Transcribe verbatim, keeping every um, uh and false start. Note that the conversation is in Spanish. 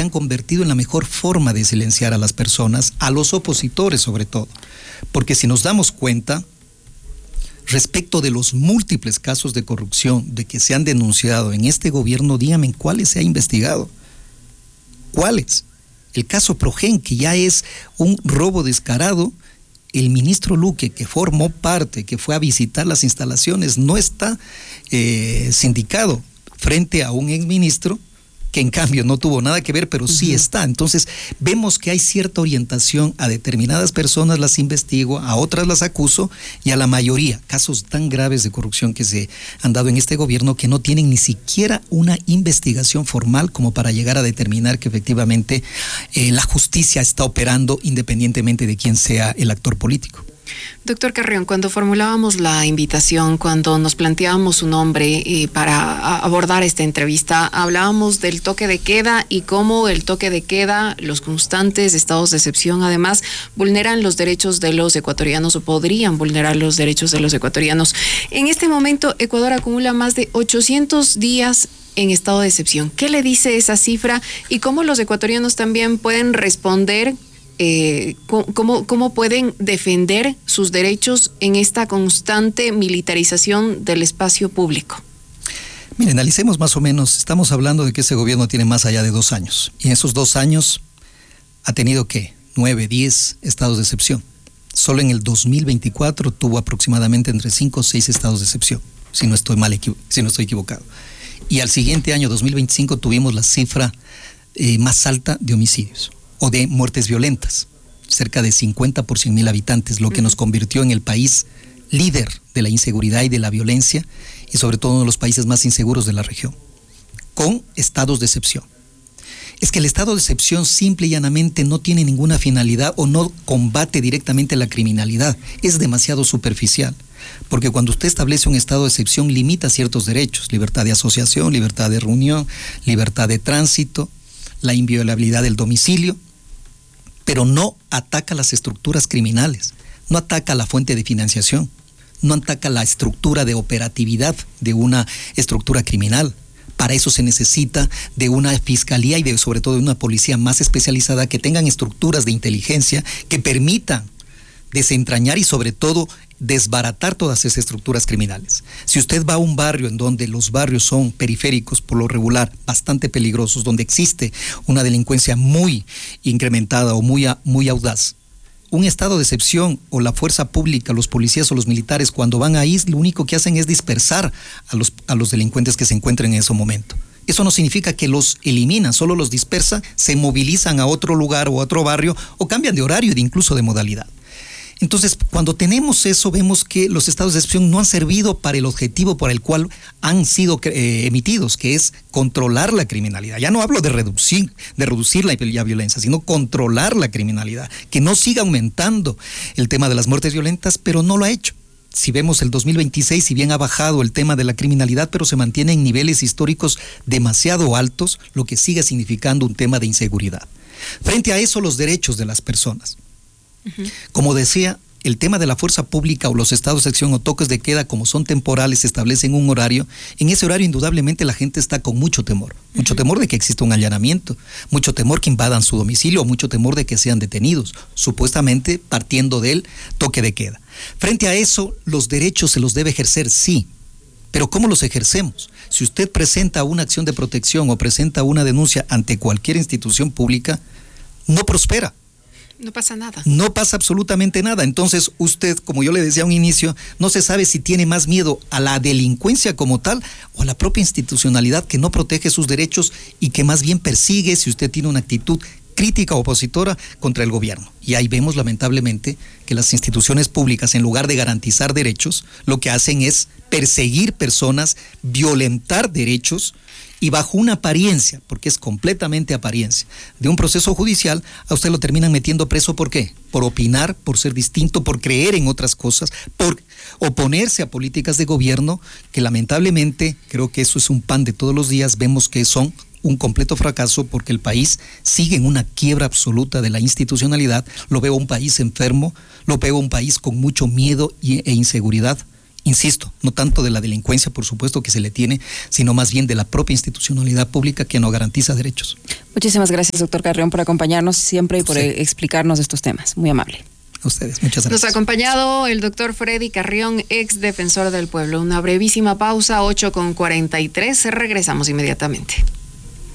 se han convertido en la mejor forma de silenciar a las personas, a los opositores sobre todo. Porque si nos damos cuenta, respecto de los múltiples casos de corrupción de que se han denunciado en este gobierno, díganme en cuáles se ha investigado. ¿Cuáles? El caso Progen, que ya es un robo descarado. El ministro Luque, que formó parte, que fue a visitar las instalaciones, no está eh, sindicado frente a un exministro que en cambio no tuvo nada que ver, pero sí uh-huh. está. Entonces vemos que hay cierta orientación, a determinadas personas las investigo, a otras las acuso, y a la mayoría, casos tan graves de corrupción que se han dado en este gobierno, que no tienen ni siquiera una investigación formal como para llegar a determinar que efectivamente eh, la justicia está operando independientemente de quién sea el actor político. Doctor Carrión, cuando formulábamos la invitación, cuando nos planteábamos su nombre eh, para abordar esta entrevista, hablábamos del toque de queda y cómo el toque de queda, los constantes estados de excepción, además, vulneran los derechos de los ecuatorianos o podrían vulnerar los derechos de los ecuatorianos. En este momento, Ecuador acumula más de ochocientos días en estado de excepción. ¿Qué le dice esa cifra y cómo los ecuatorianos también pueden responder? Eh, ¿cómo, ¿Cómo pueden defender sus derechos en esta constante militarización del espacio público? Miren, analicemos más o menos. Estamos hablando de que ese gobierno tiene más allá de dos años. Y en esos dos años ha tenido, ¿qué? Nueve, diez estados de excepción. Solo en el dos mil veinticuatro tuvo aproximadamente entre cinco o seis estados de excepción, si no estoy mal, si no estoy equivocado. Y al siguiente año, dos mil veinticinco, tuvimos la cifra eh, más alta de homicidios o de muertes violentas, cerca de cincuenta por cien mil habitantes, lo que nos convirtió en el país líder de la inseguridad y de la violencia, y sobre todo uno de los países más inseguros de la región, con estados de excepción. Es que el estado de excepción simple y llanamente no tiene ninguna finalidad o no combate directamente la criminalidad, es demasiado superficial, porque cuando usted establece un estado de excepción limita ciertos derechos, libertad de asociación, libertad de reunión, libertad de tránsito, la inviolabilidad del domicilio, pero no ataca las estructuras criminales, no ataca la fuente de financiación, no ataca la estructura de operatividad de una estructura criminal. Para eso se necesita de una fiscalía y de, sobre todo de una policía más especializada, que tengan estructuras de inteligencia que permitan desentrañar y sobre todo desbaratar todas esas estructuras criminales. Si usted va a un barrio en donde los barrios son periféricos, por lo regular, bastante peligrosos, donde existe una delincuencia muy incrementada o muy, muy audaz, un estado de excepción o la fuerza pública, los policías o los militares, cuando van ahí, lo único que hacen es dispersar a los, a los delincuentes que se encuentren en ese momento. Eso no significa que los eliminan, solo los dispersan, se movilizan a otro lugar o a otro barrio o cambian de horario e incluso de modalidad. Entonces, cuando tenemos eso, vemos que los estados de excepción no han servido para el objetivo por el cual han sido eh, emitidos, que es controlar la criminalidad. Ya no hablo de reducir, de reducir la, la violencia, sino controlar la criminalidad, que no siga aumentando el tema de las muertes violentas, pero no lo ha hecho. Si vemos el dos mil veintiséis, si bien ha bajado el tema de la criminalidad, pero se mantiene en niveles históricos demasiado altos, lo que sigue significando un tema de inseguridad. Frente a eso, los derechos de las personas. Uh-huh. Como decía, el tema de la fuerza pública o los estados de excepción o toques de queda, como son temporales, establecen un horario. En ese horario indudablemente la gente está con mucho temor, mucho uh-huh. temor de que exista un allanamiento, mucho temor que invadan su domicilio, mucho temor de que sean detenidos, supuestamente partiendo del toque de queda. Frente a eso, los derechos se los debe ejercer, sí, pero ¿cómo los ejercemos? Si usted presenta una acción de protección o presenta una denuncia ante cualquier institución pública, no prospera. No pasa nada. No pasa absolutamente nada. Entonces usted, como yo le decía a un inicio, no se sabe si tiene más miedo a la delincuencia como tal o a la propia institucionalidad que no protege sus derechos y que más bien persigue si usted tiene una actitud crítica opositora contra el gobierno. Y ahí vemos lamentablemente que las instituciones públicas, en lugar de garantizar derechos, lo que hacen es perseguir personas, violentar derechos, y bajo una apariencia, porque es completamente apariencia, de un proceso judicial, a usted lo terminan metiendo preso. ¿Por qué? Por opinar, por ser distinto, por creer en otras cosas, por oponerse a políticas de gobierno que lamentablemente, creo que eso es un pan de todos los días, vemos que son un completo fracaso, porque el país sigue en una quiebra absoluta de la institucionalidad. Lo veo un país enfermo, lo veo un país con mucho miedo e inseguridad. Insisto, no tanto de la delincuencia, por supuesto, que se le tiene, sino más bien de la propia institucionalidad pública que no garantiza derechos. Muchísimas gracias, doctor Carrión, por acompañarnos siempre y por sí. explicarnos estos temas. Muy amable. A ustedes, muchas gracias. Nos ha acompañado el doctor Freddy Carrión, ex defensor del pueblo. Una brevísima pausa, ocho con cuarenta y tres. Regresamos inmediatamente.